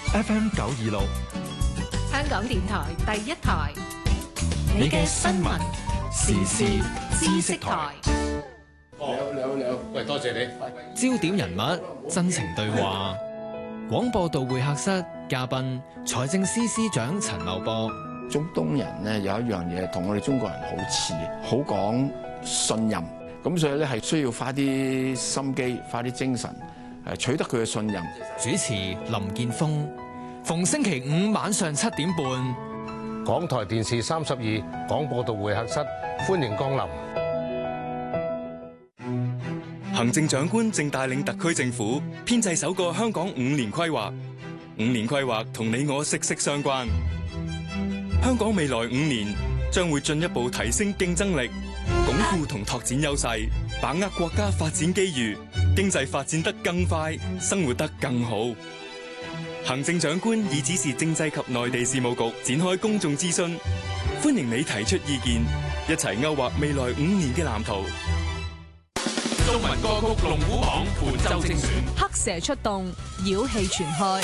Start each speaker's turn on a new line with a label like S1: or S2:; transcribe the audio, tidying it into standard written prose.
S1: FM 926，
S2: 香港電台第一台，
S1: 你嘅新聞時事知識台。
S3: 你好，喂，多謝你。
S4: 焦點人物，真情對話。廣播道會客室嘉賓，財政司司長陳茂波。
S5: 中東人咧有一樣嘢同我哋中國人好似，好講信任。咁所以咧係需要花啲心機，花啲精神，取得佢嘅信任。
S4: 主持林健鋒，逢星期五晚上7點半，
S3: 港台電視32廣播道會客室，歡迎光臨。
S6: 行政長官正帶領特區政府編製首個香港5年規劃。5年規劃同你我息息相關。香港未來5年將會進一步提升競爭力，鞏固同拓展優勢，把握國家發展機遇，經濟發展得更快，生活得更好。行政長官已指示政制及內地事務局展開公眾諮詢，歡迎你提出意見，一齊勾畫未來5年嘅藍圖。
S7: 中文歌曲龍虎榜伴奏精選，
S2: 黑蛇出動，妖氣全開。